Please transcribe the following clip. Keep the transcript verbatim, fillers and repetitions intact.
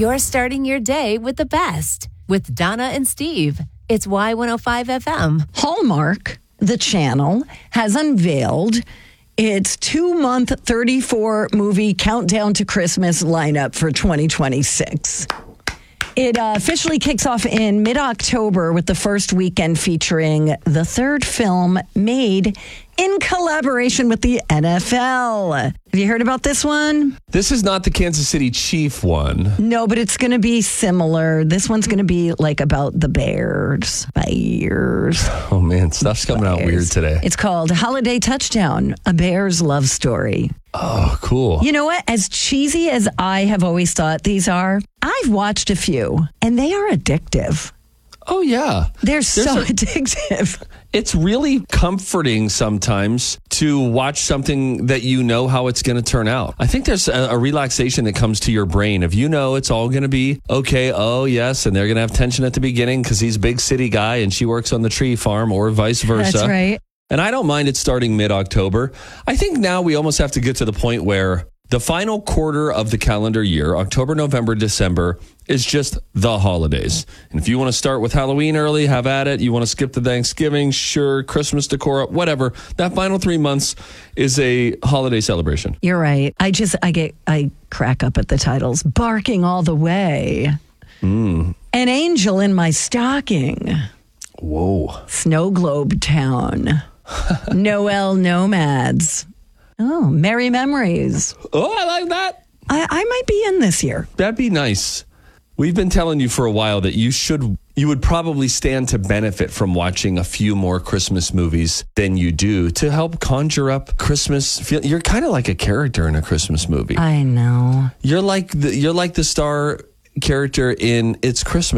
You're starting your day with the best with Donna and Steve. It's Y one oh five F M. Hallmark, the channel, has unveiled its two-month thirty-four movie Countdown to Christmas lineup for twenty twenty-six. It uh, officially kicks off in mid-October with the first weekend featuring the third film made in collaboration with the N F L. Have you heard about this one? This is not the Kansas City Chief one. No, but it's going to be similar. This one's going to be like about the Bears. Bears. Oh, man. Stuff's coming Bears. out weird today. It's called Holiday Touchdown, a Bears love story. Oh, cool. You know what? As cheesy as I have always thought these are, I've watched a few, and they are addictive. Oh, yeah. They're so a- addictive. It's really comforting sometimes to watch something that you know how it's going to turn out. I think there's a, a relaxation that comes to your brain. If you know it's all going to be okay, oh, yes, and they're going to have tension at the beginning because he's a big city guy and she works on the tree farm or vice versa. That's right. And I don't mind it starting mid-October. I think now we almost have to get to the point where the final quarter of the calendar year, October, November, December, is just the holidays. And if you want to start with Halloween early, have at it. You want to skip the Thanksgiving, sure, Christmas decor, whatever. That final three months is a holiday celebration. You're right. I just, I get, I crack up at the titles. Barking all the way. Mm. An angel in my stocking. Whoa. Snow Globe Town. Noel Nomads. Oh, Merry Memories. Oh, I like that. I, I might be in this year. That'd be nice. We've been telling you for a while that you should, you would probably stand to benefit from watching a few more Christmas movies than you do to help conjure up Christmas. Feel, you're kind of like a character in a Christmas movie. I know. You're like the, you're like the star character in It's Christmas.